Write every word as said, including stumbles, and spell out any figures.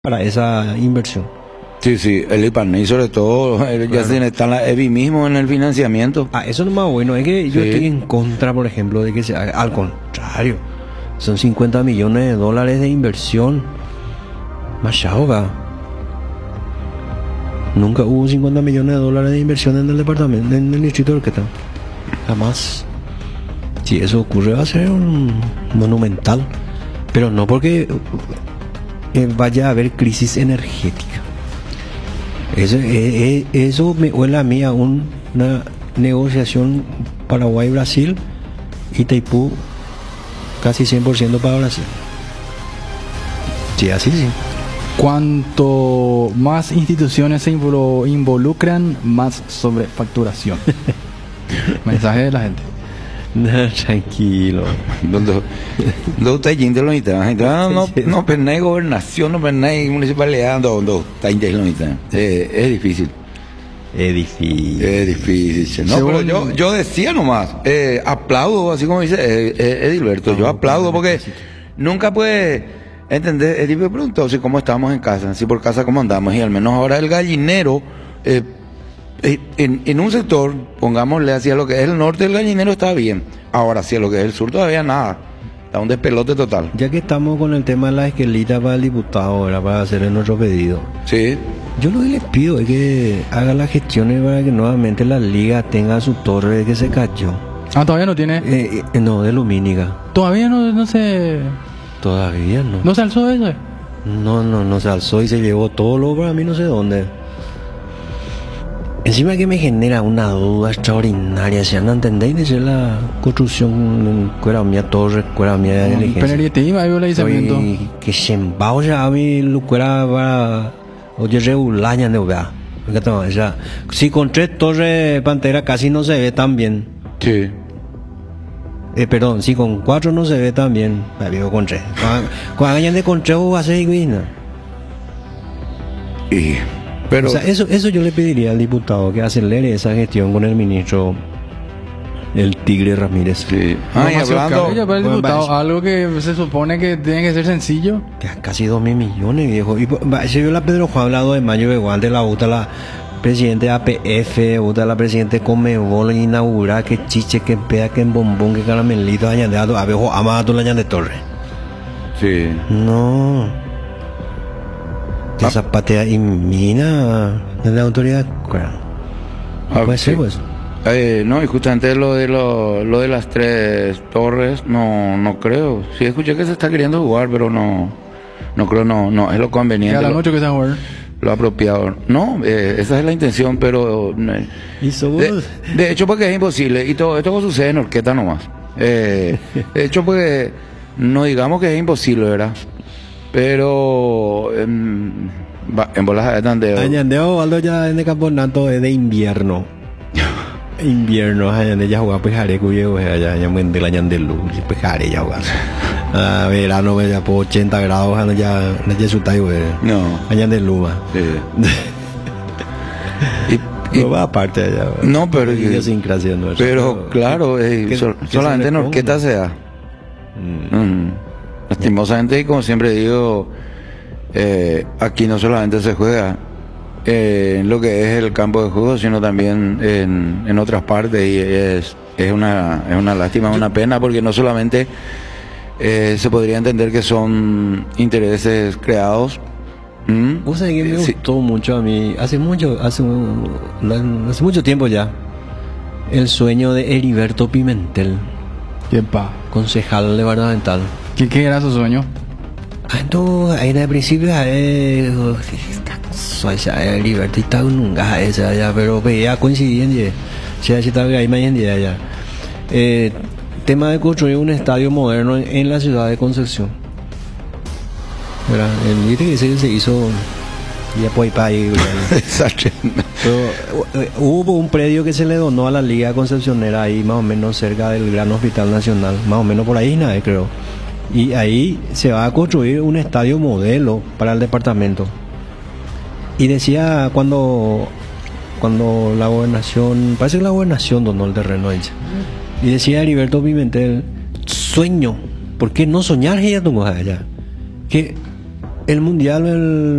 para esa inversión. Sí, sí, el IPARNEI sobre todo, eh, ya Claro. se está la E B I mismo en el financiamiento. Ah, eso no es más bueno, es que yo Sí. estoy en contra, por ejemplo, de que se haga. Al contrario, son cincuenta millones de dólares de inversión. Machado, va. Nunca hubo cincuenta millones de dólares de inversión en el departamento, en el distrito de Orqueta. Jamás. Si eso ocurre, va a ser un monumental. Pero no porque eh, vaya a haber crisis energética. Eso, eh, eh, eso me huele a mí a un- una negociación Paraguay-Brasil y Itaipú casi cien por ciento para Brasil. Sí, así sí. Cuanto más instituciones se involu- involucran, más sobrefacturación. Mensaje de la gente. Tranquilo. Donde donde está yendo lo mitad, no no penei gobernación, no penei municipalidad, donde está yendo lo mitad. Eh, es difícil, Es difícil. es difícil. che. No, Según- pero yo yo decía nomás, eh, aplaudo, así como dice eh, eh, Edilberto, yo aplaudo porque nunca puede entender, Edil me preguntó si cómo estamos en casa, si por casa cómo andamos, y al menos ahora el gallinero, eh, eh, en, en un sector, pongámosle hacia lo que es el norte del gallinero está bien, ahora hacia lo que es el sur todavía nada, está un despelote total. Ya que estamos con el tema de la esquelita para el diputado, ¿verdad? Para hacer nuestro pedido. Sí, Yo lo que les pido es que haga las gestiones para que nuevamente la liga tenga su torre que se cayó. Ah, todavía no tiene. Eh, eh, no, de lumínica. Todavía no, no se. Todavía no. No se alzó eso. No, no, no se alzó y se llevó todo lo para mí no sé dónde. Encima que me genera una duda extraordinaria, si no entendéis de ser la construcción cuera mía torre, cuera mía de inteligencia. Pero iba a le Oye, que se embao ya a mí lo cuera para oye regulaña de verdad. O sea, si con tres torres Pantera casi no se ve tan bien. sí. Eh, perdón, si con cuatro no se ve tan bien, me veo con tres. Cuando- Cuando hagan de con tres va a ser igual. Y, pero, O sea, eso, eso yo le pediría al diputado que acelere esa gestión con el ministro, el Tigre Ramírez. sí. Ah, y hablando, Ella para el Bueno, diputado, va- algo que se supone que tiene que ser sencillo. Que a casi dos mil millones, viejo. Y pues, va, se vio la Pedro Juan hablado de mayo de guante, la gusta la presidente de A P F, gusta la presidente de Comebol, inaugura, que chiche, que peda, que en bombón, que caramelito, añadeado, abejo, amato, la de torre. sí. No. Ah. Esa patea y mina de la autoridad. Claro. Ah, Puede ser, sí. pues. Eh, no, y justamente lo de lo, lo de las tres torres, no, no creo. Sí escuché que se está queriendo jugar, pero no, no creo, no, no es lo Que conveniente, a la lo, noche que se va a jugar. lo apropiado. No, eh, esa es la intención, pero eh, Y somos- de, de hecho porque es imposible y todo esto sucede en Orqueta nomás. Eh, de hecho porque no digamos que es imposible, ¿verdad? Pero em, va- en bolas de tandeo. Añandeo Valdo ya en el campeonato es de invierno. Invierno, Añandeo ya jugaba pues jare cuyo allá ya muy de la Añandelu, pues jare ya jugaba. Ah, verano pues, ya por ochenta grados ano, ya ya su tai güey. No. Añandelu va. Sí. Y- y- No va aparte allá. güey. No, pero- Idiosincrasia nuestra, Pero claro, eh, que- sol- que se solamente le en ponga. Orqueta se da. Mm. Mm. Lastimosamente, y como siempre digo, eh, aquí no solamente se juega eh, en lo que es el campo de juego, sino también en, en otras partes, y es, es, una, es una lástima, una pena, porque no solamente eh, se podría entender que son intereses creados. ¿Mm? Vos sabés que me Sí. gustó mucho a mí, hace mucho, hace, un- hace mucho tiempo ya, el sueño de Heriberto Pimentel, ¿Qué pa? concejal departamental. ¿Qué, qué era su sueño? Ah, entonces, ahí de principio, eh, esta cosa, esa, Heriberto y tal, nunca, esa, ya, pero veía coincidiendo, ya, si estaba ahí más en día, ya. Eh, tema de construir un estadio moderno en, en la ciudad de Concepción. ¿Verdad? El viste que se, se hizo, ya por ahí para ahí, ¿verdad? Exacto. Pero, eh, hubo un predio que se le donó a la Liga Concepcionera ahí más o menos cerca del Gran Hospital Nacional, más o menos por ahí, nada, creo. Y ahí se va a construir un estadio modelo para el departamento. Y decía cuando cuando la gobernación, parece que la gobernación donó el terreno ahí. Y decía Heriberto Pimentel, sueño, ¿por qué no soñar ella allá? Que el mundial, el